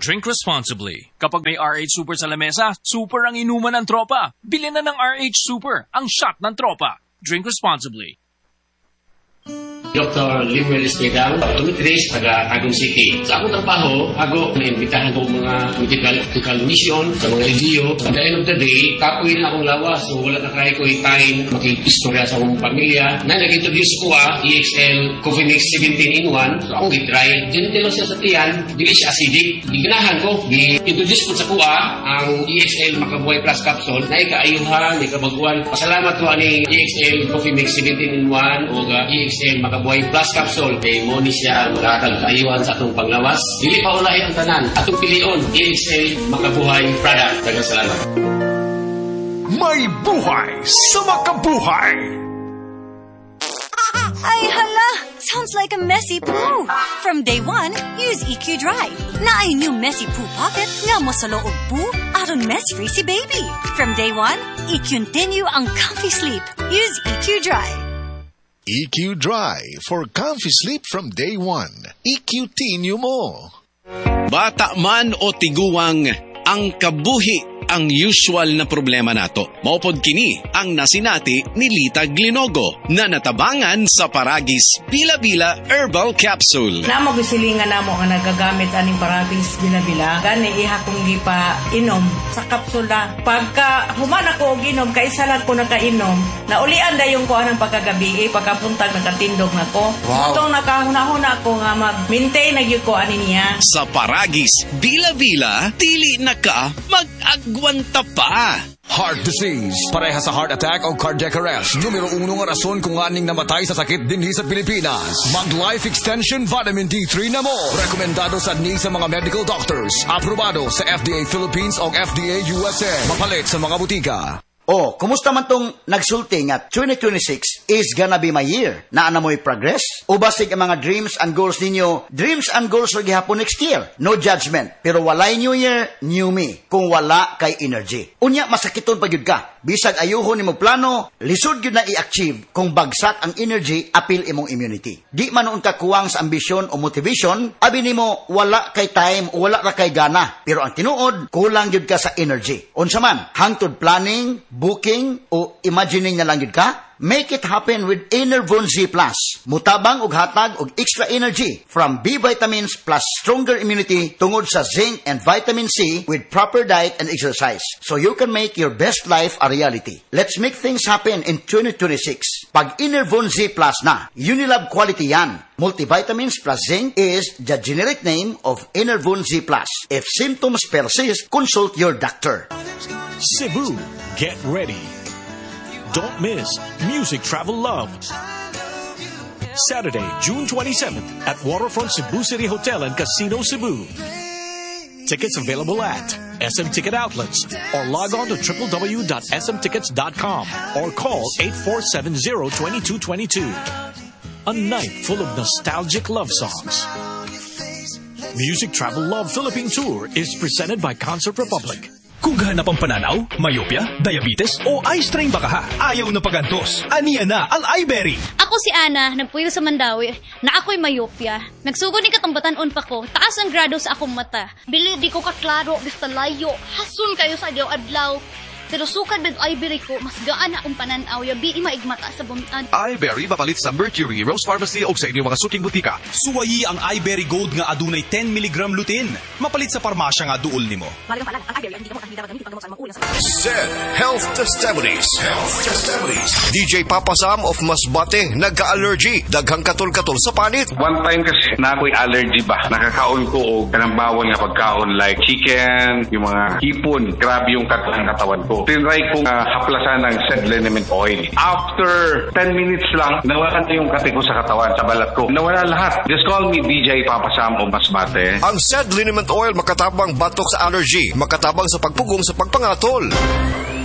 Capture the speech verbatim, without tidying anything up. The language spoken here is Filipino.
Drink responsibly. Kapag may R H Super sa lamesa, super ang inuman ng tropa. Bilhin na ng R H Super, ang shot ng tropa. Drink responsibly. Doctor Limuel Espegal, optometrist, taga Tagum City. Sa akong trabaho, ako naimbitahan ko mga medical, medical mission sa mga L G U. At the end of the day, kapuin na akong lawas. So wala na kaya ko i-time, makikistorya sa akong pamilya. Na nag-introduce ko ah, E X L Coffee Mix seventeen in one. So akong i-try. Dinitilo siya sa tiyan, dili siya acidic. Iganahan ko, i-introduce ko sa kuha ang E X L Makabuhay Plus Capsule na ikaayuhan, ikabaguan. Pasalamat ko ani E X L Coffee Mix seventeen in one o uh, E X L Makabuhay Plus Capsule kay mo ni siya makakagayuhan sa atong panglawas. Dili pa ulahin ang tanan. Atong pilion, E X L Makabuhay product. Daghang salamat. May buhay sa makabuhay! Ay, hala! Sounds like a messy poo. From day one, use E Q Dry. Na ay new messy poo pocket nga mo sa loob poo aron mess-free si baby. From day one, i-continue ang comfy sleep. Use E Q Dry. E Q Dry for comfy sleep from day one. E Q Tinyo mo. Bata man o tiguwang, ang kabuhi ang usual na problema nato. Maupod kini ang nasinati ni Lita Glinogo na natabangan sa Paragis Bila-Bila Herbal Capsule. Namo gisilingan namo nga nagagamit aning Paragis Bila-Bila. Gani iha kong gipa inom sa kapsula. Pagka human ako og inom, kaisa lang ko nakainom, naulian dayon ko anang pagkagabi, eh, pagkapuntag nakatindog na ko. Wow. Itong nakahuna-huna ko nga mag-maintain na gyud ko ani niya. Sa Paragis Bila-Bila, dili na ka mag-agwanta pa. Heart disease, pareha sa heart attack o cardiac arrest. Numero uno nga rason kung aning namatay sa sakit dinhi sa Pilipinas. Mag-Life Extension Vitamin D three na mo. Rekomendado sa ni sa mga medical doctors. Aprobado sa F D A Philippines o F D A U S A. Mapalit sa mga butika. Oh, kumusta man tong nagsulti nga twenty twenty-six is gonna be my year? Naa na mo'y progress? O basig ang mga dreams and goals ninyo? Dreams and goals or gihapon next year? No judgment. Pero walay new year, new me. Kung wala kay energy. Unya, masakiton pa yun ka. Bisag ayuhon ni mo plano, lisod yun na i-achieve kung bagsak ang energy, apil imong immunity. Di man noon ka kuwang sa ambisyon o motivation, abi ni mo wala kay time o wala ra kay gana. Pero ang tinuod, kulang yun ka sa energy. Unsa man, hangtod planning, booking o imagining na lang yun ka? Make it happen with Enervon Z Plus. Mutabang og hatag og extra energy from B vitamins plus stronger immunity tungod sa zinc and vitamin C with proper diet and exercise. So you can make your best life a reality. Let's make things happen in twenty twenty-six. Pag Enervon Z Plus na, Unilab quality yan. Multivitamins plus zinc is the generic name of Enervon Z Plus. If symptoms persist, consult your doctor. Cebu, get ready. Don't miss Music Travel Love. Saturday, June twenty-seventh at Waterfront Cebu City Hotel and Casino Cebu. Tickets available at S M Ticket Outlets or log on to w w w dot s m tickets dot com or call eight four seven zero two two two two. A night full of nostalgic love songs. Music Travel Love Philippine Tour is presented by Concert Republic. Kung gahanap ang pananaw, myopia, diabetes, o eye strain baka ha, ayaw na pagantos. Aniya na ang iBerry. Ako si Ana, nagpuyo sa Mandawi, na ako'y myopia. Nagsugod ni katambatan-on pa ko, taas ang grado sa akong mata. Bili di ko kaklaro, basta layo, hasun kayo sa adlaw-adlaw. Pero sukad ng iBerry ko, mas gaan na akong pananaw, yabi maigmata sa bumitan. iBerry mapalit sa Mercury, Rose Pharmacy o sa inyong mga suking butika. Suwayi ang iBerry Gold nga adunay ten milligram lutein. Mapalit sa parmasya nga duol nimo. Zed Health Testimonies. Health Testimonies. D J Papa Sam of Masbate, nagka-allergy. Daghang katol-katol sa panit. One time kasi na ako'y allergy ba? Nakakaon ko o kanang bawal nga pagkaon like chicken, yung mga hipon. Grabe yung katawan katawan ko. Tinry kong uh, haplasan ng Zed Liniment Oil. After ten minutes lang, nawala na yung kati ko sa katawan, sa balat ko. Nawala lahat. Just call me D J Papa Sam o Masbate. Ang Zed Liniment Oil makatabang batok sa allergy, makatabang sa pagpugong sa pagpangatol.